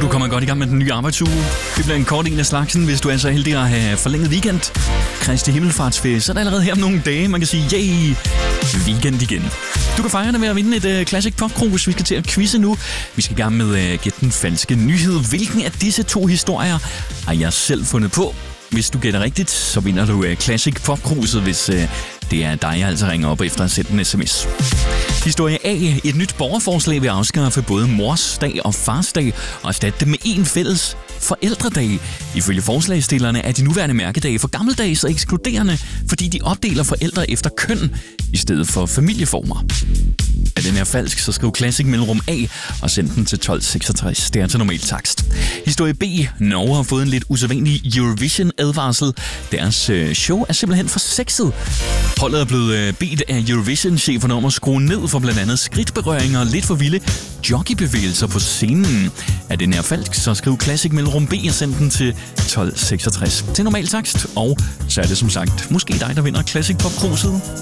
kommer godt i gang med den nye arbejdsuge. Det bliver en kort en af slagsen, hvis du er så heldig at have forlænget weekend. Kristi himmelfartsferie, så er der allerede her om nogle dage, man kan sige, yay, weekend igen. Du kan fejre det ved at vinde et Classic Pop Cruise. Vi skal til at quizze nu. Vi skal i gang med Gæt den falske nyhed. Hvilken af disse to historier har jeg selv fundet på? Hvis du gætter rigtigt, så vinder du Classic Pop Cruiset, hvis det er dig, jeg altså ringer op efter at sætte en sms. Historie A. Et nyt borgerforslag vil afskaffe både mors dag og fars dag og erstatte det med en fælles forældredag. Ifølge forslagsstillerne er de nuværende mærkedage for gammeldags og ekskluderende, fordi de opdeler forældre efter køn i stedet for familieformer. Er den her falsk, så skriv Classic mellemrum A og send den til 1266. Det er til normal takst. Historie B. Norge har fået en lidt usædvanlig Eurovision-advarsel. Deres show er simpelthen for sexet. Holdet er blevet bedt af Eurovision-cheferne om at skrue ned for blandt andet skridtberøringer og lidt for vilde jockeybevægelser på scenen. Er den her falsk, så skriv Classic mellemrum B og send den til 1266. Til normal takst. Og så er det som sagt måske dig, der vinder Classic Pop Cruiset.